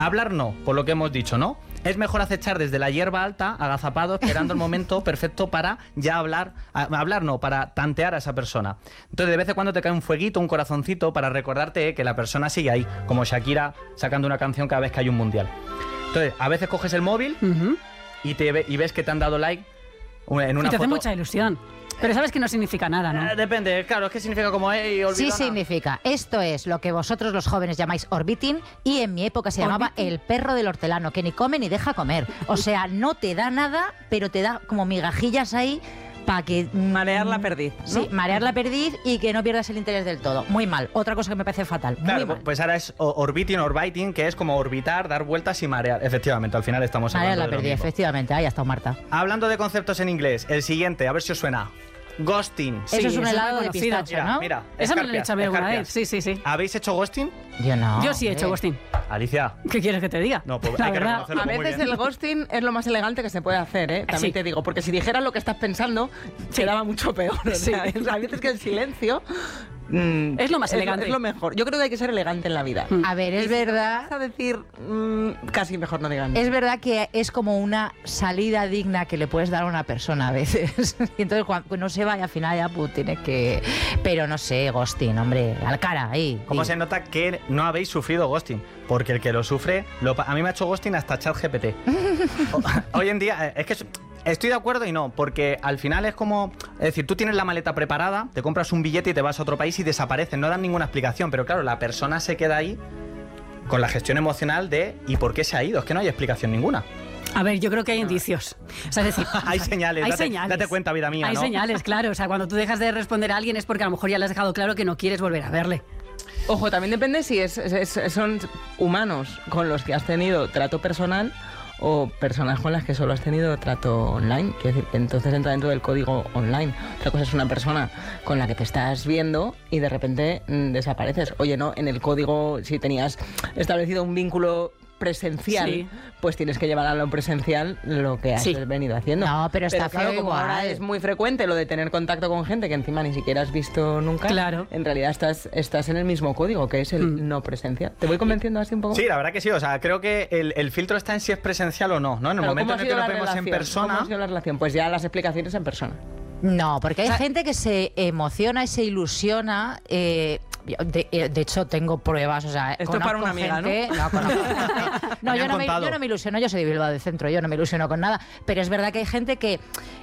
Hablar no, por lo que hemos dicho, ¿no? Es mejor acechar desde la hierba alta, agazapado, esperando el momento perfecto para ya hablar no, para tantear a esa persona. Entonces de vez en cuando te cae un fueguito, un corazoncito para recordarte que la persona sigue ahí, como Shakira sacando una canción cada vez que hay un mundial. Entonces a veces coges el móvil y ves que te han dado like en una y te foto. hace mucha ilusión. Pero sabes que no significa nada, ¿no? Depende, claro, es que significa como Sí significa. Esto es lo que vosotros los jóvenes llamáis orbiting y en mi época se llamaba el perro del hortelano, que ni come ni deja comer. O sea, no te da nada, pero te da como migajillas ahí para que... marear la perdiz, ¿no? Sí, marear la perdiz y que no pierdas el interés del todo. Muy mal. Otra cosa que me parece fatal. Claro, muy mal. pues ahora es orbiting, que es como orbitar, dar vueltas y marear. Efectivamente, al final estamos marear hablando la de lo perdiz, mismo. efectivamente. Ahí ha estado Marta. Hablando de conceptos en inglés, el siguiente, a ver si os suena. Ghosting. Eso es un helado de conocido. pistacho, ¿no? Mira, Esa me lo he escarpias, hecho a mí alguna escarpias. vez. Sí. ¿Habéis hecho ghosting? Yo no. Yo sí he hecho ghosting. Alicia. ¿Qué quieres que te diga? No, pues La hay que verdad. reconocerlo A muy veces bien. el ghosting es lo más elegante que se puede hacer, ¿eh? También Sí. te digo, porque si dijeras lo que estás pensando, quedaba mucho peor. O sea, a veces que el silencio Es lo más elegante. Es lo mejor. Yo creo que hay que ser elegante en la vida. A ver, es verdad... Vas a decir, casi mejor no digan. Es verdad que es como una salida digna que le puedes dar a una persona a veces. Y entonces cuando no se vaya al final ya pues tienes que... Pero no sé, ghosting, hombre, al cara, ahí. ¿Cómo sí. se nota que no habéis sufrido ghosting? Porque el que lo sufre, a mí me ha hecho ghosting hasta ChatGPT. Hoy en día, es que estoy de acuerdo y no, porque al final es como... Es decir, tú tienes la maleta preparada, te compras un billete y te vas a otro país y desapareces, no dan ninguna explicación, pero claro, la persona se queda ahí con la gestión emocional de ¿y por qué se ha ido? Es que no hay explicación ninguna. A ver, yo creo que hay indicios. O sea, es decir, Hay señales, date cuenta, vida mía, Hay ¿no? señales, claro. O sea, cuando tú dejas de responder a alguien es porque a lo mejor ya le has dejado claro que no quieres volver a verle. Ojo, también depende si son humanos con los que has tenido trato personal o personas con las que solo has tenido trato online. Quiero decir, que entonces entra dentro del código online. Otra cosa es una persona con la que te estás viendo y de repente desapareces. Oye, no, en el código, si tenías establecido un vínculo presencial, Sí. pues tienes que llevar a lo presencial lo que has venido haciendo. No, pero está claro, feo como ahora igual. es muy frecuente lo de tener contacto con gente que encima ni siquiera has visto nunca. Claro. En realidad estás en el mismo código, que es el no presencial. ¿Te voy convenciendo así un poco? Sí, la verdad que sí, o sea, creo que el filtro está en si es presencial o no, ¿no? En el Pero momento ¿cómo en ha el que sido nos la vemos en relación? ¿Cómo ha persona... sido la relación? Pues ya las explicaciones en persona. No, porque hay gente que se emociona y se ilusiona. De hecho, tengo pruebas. O sea, Esto es para una amiga, gente, ¿no? Conozco gente. No, Me yo han no contado. me ilusiono. Yo soy de Bilbao del Centro. Yo no me ilusiono con nada. Pero es verdad que hay gente que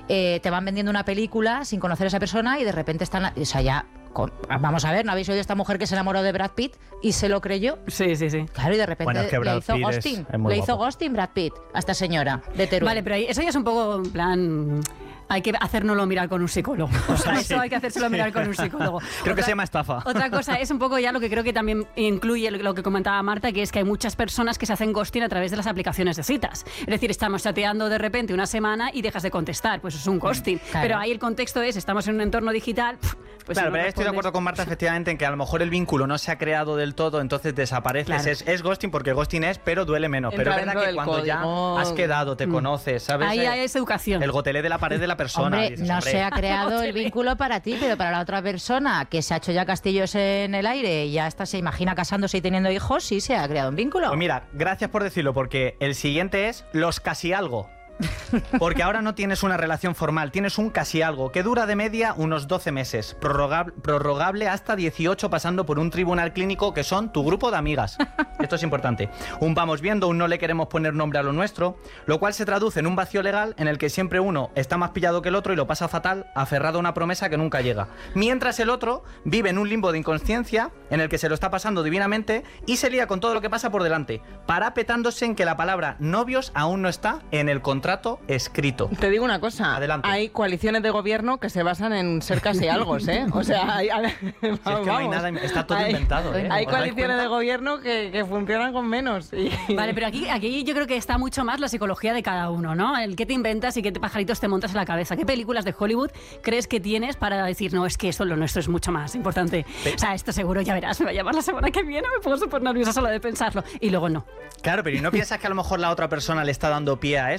te van vendiendo una película sin conocer a esa persona y de repente están. O sea, ya. Vamos a ver, ¿no habéis oído esta mujer que se enamoró de Brad Pitt y se lo creyó? Sí. Claro, y de repente Bueno, es que Brad le hizo Pitt ghosting. es muy Le hizo guapo. ghosting Brad Pitt a esta señora de Teruel. Vale, pero eso ya es un poco en plan... Hay que hacérnoslo mirar con un psicólogo. O sea, eso hay que hacérselo mirar con un psicólogo. Creo que se llama estafa. Otra cosa es un poco ya lo que creo que también incluye lo que comentaba Marta, que es que hay muchas personas que se hacen ghosting a través de las aplicaciones de citas. Es decir, estamos chateando de repente una semana y dejas de contestar, pues es un ghosting. Claro. Pero ahí el contexto es, estamos en un entorno digital, pues claro, si no pero estoy de respondes- acuerdo con Marta efectivamente en que a lo mejor el vínculo no se ha creado del todo, entonces desapareces. Claro. Es ghosting porque ghosting es, pero duele menos. Entra Pero es verdad dentro que del cuando ya código. has quedado, te conoces, ¿sabes? Ahí es educación. El gotelé de la pared de la persona. Hombre, dices, no hombre, se ha creado el vínculo para ti, pero para la otra persona que se ha hecho ya castillos en el aire y ya está, se imagina casándose y teniendo hijos, sí se ha creado un vínculo. Pues mira, gracias por decirlo, porque el siguiente es los casi algo. Porque ahora no tienes una relación formal, tienes un casi algo que dura de media unos 12 meses, prorrogable hasta 18 pasando por un tribunal clínico que son tu grupo de amigas. Esto es importante. Un vamos viendo, un no le queremos poner nombre a lo nuestro, lo cual se traduce en un vacío legal en el que siempre uno está más pillado que el otro y lo pasa fatal, aferrado a una promesa que nunca llega. Mientras el otro vive en un limbo de inconsciencia en el que se lo está pasando divinamente y se lía con todo lo que pasa por delante, parapetándose en que la palabra novios aún no está en el contrato escrito. Te digo una cosa. Adelante. Hay coaliciones de gobierno que se basan en ser casi algo, ¿eh? O sea, hay, Si es que no hay nada, está todo inventado, ¿eh? Hay ¿Os dais coaliciones cuenta? de gobierno que funcionan con menos. Vale, pero aquí yo creo que está mucho más la psicología de cada uno, ¿no? El qué te inventas y qué pajaritos te montas en la cabeza. ¿Qué películas de Hollywood crees que tienes para decir, no, es que esto lo nuestro es mucho más importante? O sea, esto seguro, ya verás, me va a llamar la semana que viene, me pongo súper nerviosa solo de pensarlo. Y luego no. Claro, pero ¿y no piensas que a lo mejor la otra persona le está dando pie a eso?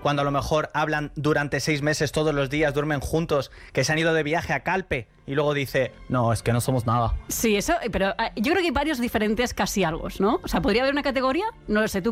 cuando a lo mejor hablan durante 6 meses todos los días, duermen juntos, que se han ido de viaje a Calpe y luego dice, no, es que no somos nada? Sí, eso, pero yo creo que hay varios diferentes casi algo, ¿no? O sea, ¿podría haber una categoría? No lo sé, ¿tú